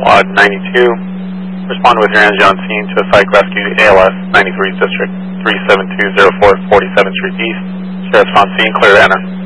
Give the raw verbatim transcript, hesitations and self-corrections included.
Squad ninety-two. Respond with your energy on scene to a psych rescue A L S ninety-three District three seven two zero four forty-seventh Street East. Sheriff's on scene, clear to enter.